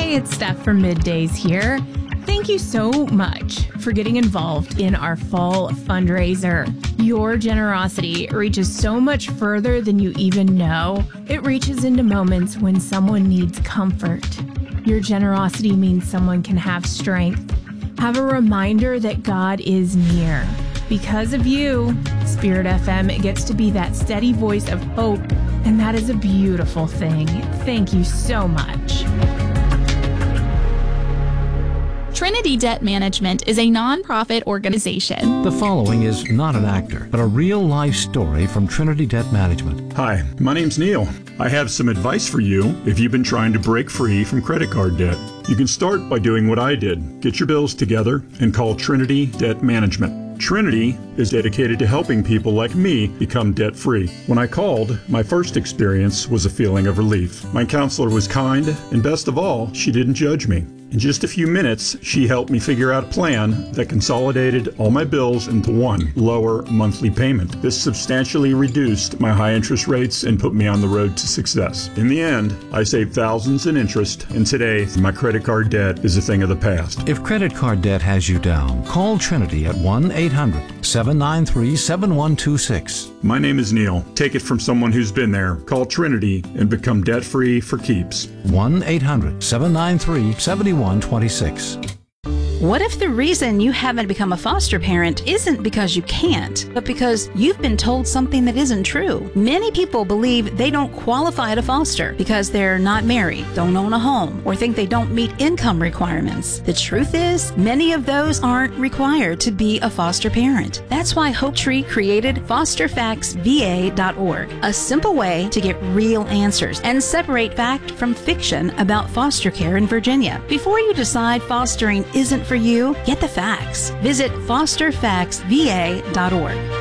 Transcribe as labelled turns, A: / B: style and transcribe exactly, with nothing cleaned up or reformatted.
A: Hey, it's Steph from Middays here. Thank you so much for getting involved in our fall fundraiser. Your generosity reaches so much further than you even know. It reaches into moments when someone needs comfort. Your generosity means someone can have strength, have a reminder that God is near. Because of you, Spirit F M gets to be that steady voice of hope, and that is a beautiful thing. Thank you so much.
B: Trinity Debt Management is a nonprofit organization.
C: The following is not an actor, but a real-life story from Trinity Debt Management.
D: Hi, my name's Neil. I have some advice for you if you've been trying to break free from credit card debt. You can start by doing what I did. Get your bills together and call Trinity Debt Management. Trinity is dedicated to helping people like me become debt-free. When I called, my first experience was a feeling of relief. My counselor was kind, and best of all, she didn't judge me. In just a few minutes, she helped me figure out a plan that consolidated all my bills into one lower monthly payment. This substantially reduced my high interest rates and put me on the road to success. In the end, I saved thousands in interest, and today, my credit card debt is a thing of the past.
C: If credit card debt has you down, call Trinity at one eight hundred seven nine three seven one two six.
D: My name is Neil. Take it from someone who's been there. Call Trinity and become debt-free for keeps.
C: one eight hundred seven nine three seven one two six.
E: What if the reason you haven't become a foster parent isn't because you can't, but because you've been told something that isn't true? Many people believe they don't qualify to foster because they're not married, don't own a home, or think they don't meet income requirements. The truth is, many of those aren't required to be a foster parent. That's why Hope Tree created foster facts V A dot org, a simple way to get real answers and separate fact from fiction about foster care in Virginia. Before you decide fostering isn't for you, get the facts. Visit foster facts V A dot org.